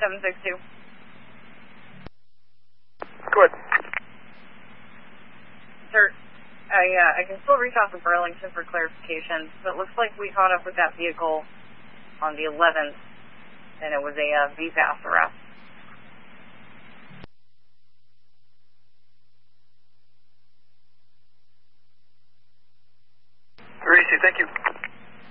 762. Go ahead. Sir, I can still reach out to Burlington for clarification, but it looks like we caught up with that vehicle on the 11th, and it was a VFAS arrest. Very easy, thank you.